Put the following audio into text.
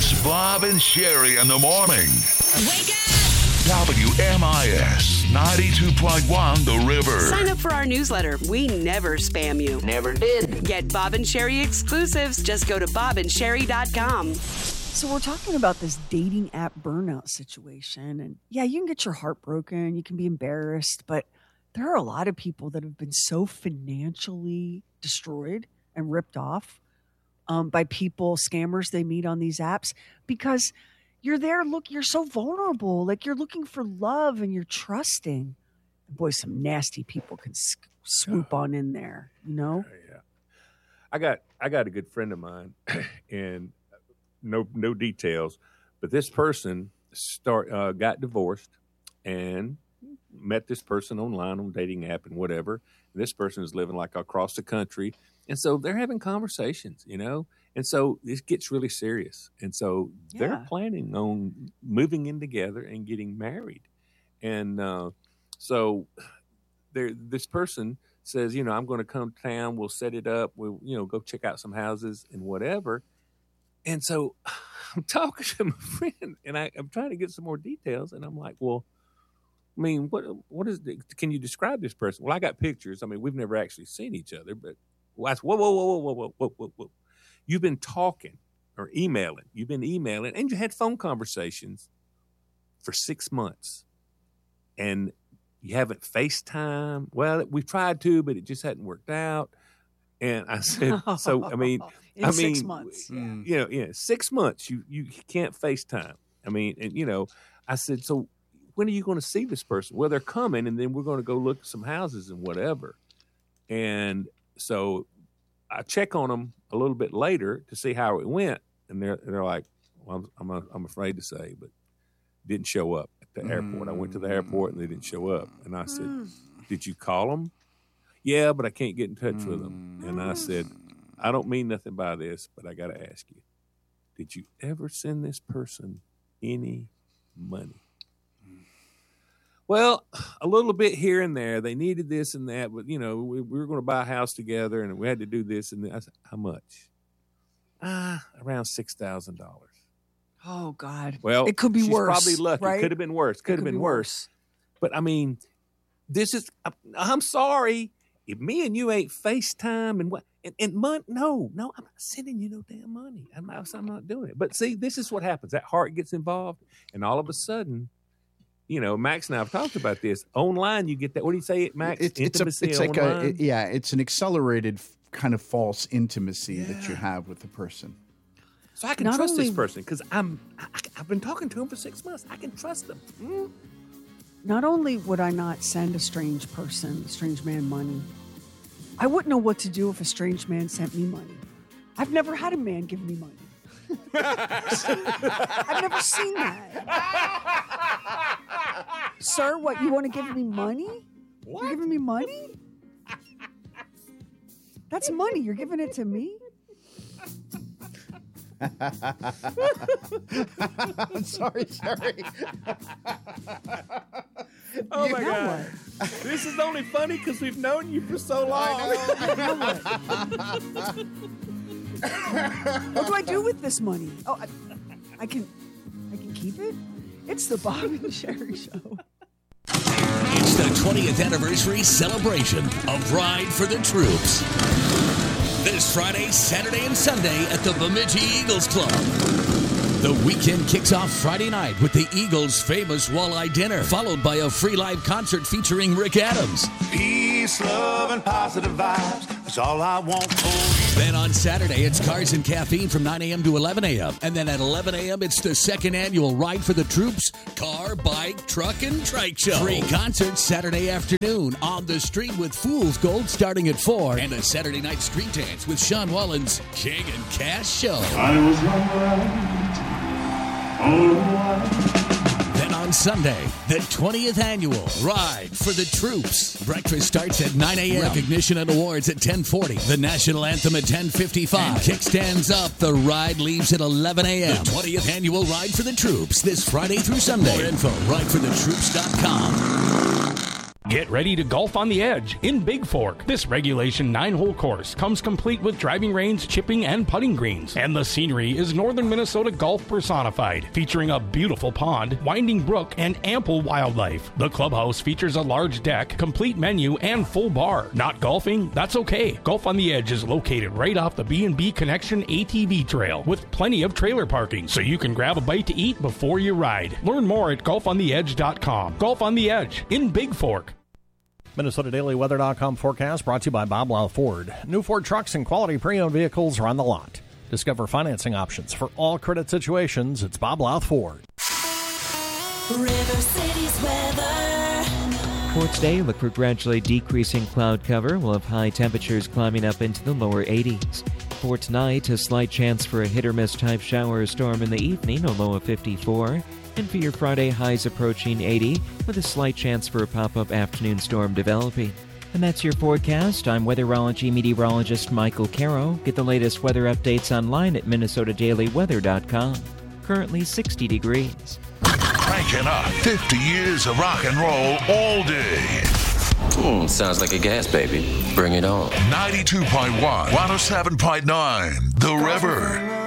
It's Bob and Sherry in the morning. Wake up! WMIS 92.1 The River. Sign up for our newsletter. We never spam you. Never did. Get Bob and Sherry exclusives. Just go to bobandsherry.com. So we're talking about this dating app burnout situation. And yeah, you can get your heart broken. You can be embarrassed. But there are a lot of people that have been so financially destroyed and ripped off by people, scammers they meet on these apps, because you're there, you're so vulnerable. Like, you're looking for love and you're trusting. Boy, some nasty people can swoop on in there, you know? Yeah. I got a good friend of mine, and no details, but this person got divorced and met this person online on dating app and whatever. And this person is living like across the country. And so they're having conversations, you know, and so this gets really serious. And so they're planning on moving in together and getting married. And so this person says, you know, I'm going to come to town. We'll set it up. We'll, you know, go check out some houses and whatever. And so I'm talking to my friend, and I'm trying to get some more details. And I'm like, well, I mean, what is it? Can you describe this person? Well, I got pictures. I mean, we've never actually seen each other, but I said, whoa. You've been talking or emailing. You've been emailing, and you had phone conversations for 6 months, and you haven't FaceTime. Well, we tried to, but it just hadn't worked out. And I said, so, I mean, 6 months. You know, 6 months, you can't FaceTime. I mean, and, you know, I said, so when are you going to see this person? Well, they're coming, and then we're going to go look at some houses and whatever. And so I check on them a little bit later to see how it went. And they're like, well, I'm afraid to say, but didn't show up at the airport. I went to the airport and they didn't show up. And I said, did you call them? Yeah, but I can't get in touch with them. And I said, I don't mean nothing by this, but I got to ask you, did you ever send this person any money? Well, a little bit here and there. They needed this and that, but, you know, we were going to buy a house together, and we had to do this. And I said, how much? Around $6,000. Oh, God. Well, it could be worse. Probably lucky. Right? Could have been worse. Could have been worse. But, I mean, this is – I'm sorry. If me and you ain't FaceTime and money – no, I'm not sending you no damn money. I'm not doing it. But, see, this is what happens. That heart gets involved, and all of a sudden – you know, Max and I have talked about this. Online, you get that. What do you say, Max? Intimacy it's online? It's an accelerated kind of false intimacy that you have with the person. So I can trust this person because I've been talking to him for 6 months. I can trust them. Not only would I not send a strange man money, I wouldn't know what to do if a strange man sent me money. I've never had a man give me money. I've never seen that. Sir, what, you want to give me money? What? You're giving me money? That's money. You're giving it to me? I'm sorry, Sherry. Oh, my God. This is only funny because we've known you for so long. What do I do with this money? Oh, I can keep it? It's the Bob and Sherry Show. It's the 20th anniversary celebration of Ride for the Troops. This Friday, Saturday, and Sunday at the Bemidji Eagles Club. The weekend kicks off Friday night with the Eagles' famous walleye dinner, followed by a free live concert featuring Rick Adams. Peace, love, and positive vibes. That's all I want for you. Then on Saturday, it's Cars and Caffeine from 9 a.m. to 11 a.m. And then at 11 a.m., it's the second annual Ride for the Troops car, bike, truck, and trike show. Free concerts Saturday afternoon on the street with Fool's Gold starting at 4. And a Saturday night street dance with Sean Wallen's King and Cash Show. I was right. Then on Sunday, the 20th annual Ride for the Troops. Breakfast starts at 9 a.m. Recognition and awards at 10:40. The national anthem at 10:55. And kickstands up. The ride leaves at 11 a.m. The 20th annual Ride for the Troops this Friday through Sunday. More info, rideforthetroops.com. Get ready to golf on the edge in Big Fork. This regulation 9-hole course comes complete with driving range, chipping, and putting greens. And the scenery is northern Minnesota golf personified, featuring a beautiful pond, winding brook, and ample wildlife. The clubhouse features a large deck, complete menu, and full bar. Not golfing? That's okay. Golf on the Edge is located right off the B&B Connection ATV trail with plenty of trailer parking, so you can grab a bite to eat before you ride. Learn more at golfontheedge.com. Golf on the Edge in Big Fork. MinnesotaDailyWeather.com forecast brought to you by Bob Lau Ford. New Ford trucks and quality pre-owned vehicles are on the lot. Discover financing options for all credit situations. It's Bob Lau Ford. River City's weather. For today, look for gradually decreasing cloud cover. We'll have high temperatures climbing up into the lower 80s. For tonight, a slight chance for a hit-or-miss type shower or storm in the evening, a low of 54. And for your Friday, highs approaching 80, with a slight chance for a pop-up afternoon storm developing. And that's your forecast. I'm weatherology meteorologist Michael Caro. Get the latest weather updates online at MinnesotaDailyWeather.com. Currently 60 degrees. Cranking up 50 years of rock and roll all day. Sounds like a gas, baby. Bring it on. 92.1, 107.9, The River.